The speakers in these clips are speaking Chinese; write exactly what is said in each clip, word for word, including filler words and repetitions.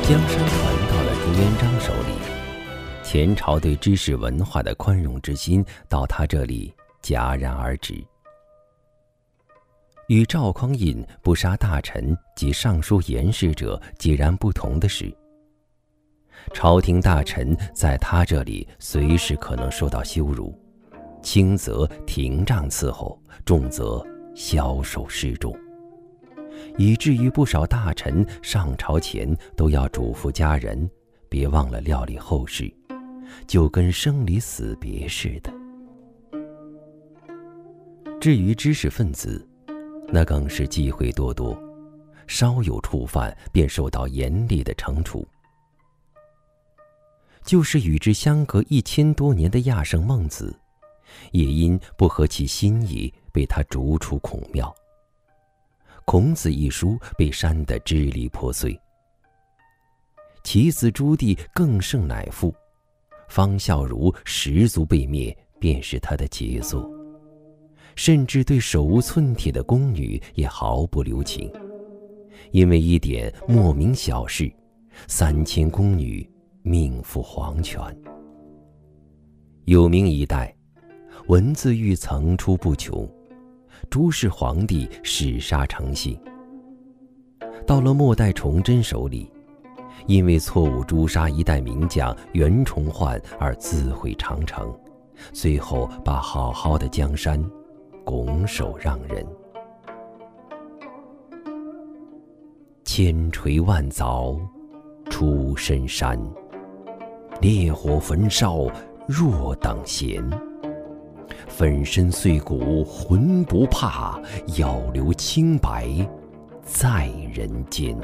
江山传到了朱元璋手里，前朝对知识文化的宽容之心到他这里戛然而止。与赵匡胤不杀大臣及尚书言事者截然不同的是，朝廷大臣在他这里随时可能受到羞辱，轻则廷杖伺候，重则枭首示众，以至于不少大臣上朝前都要嘱咐家人别忘了料理后事，就跟生离死别似的。至于知识分子，那更是忌讳多多，稍有触犯便受到严厉的惩处。就是与之相隔一千多年的亚圣孟子，也因不合其心意被他逐出孔庙。孔子一书被删得支离破碎。其子朱棣更胜乃父，方孝孺十族被灭，便是他的杰作。甚至对手无寸铁的宫女也毫不留情，因为一点莫名小事，三千宫女命赴黄泉。有名一代，文字狱层出不穷，朱氏皇帝弑杀成性。到了末代崇祯手里，因为错误诛杀一代名将袁崇焕而自毁长城，最后把好好的江山拱手让人。千锤万凿出深山，烈火焚烧若等闲。粉身碎骨浑不怕，要留清白在人间。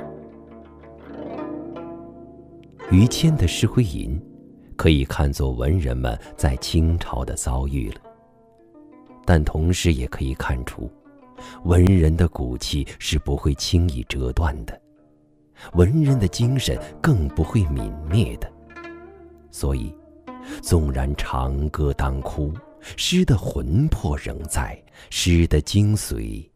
于谦的诗徽吟可以看作文人们在清朝的遭遇了，但同时也可以看出，文人的骨气是不会轻易折断的，文人的精神更不会泯灭的。所以纵然长歌当哭，诗的魂魄仍在，诗的精髓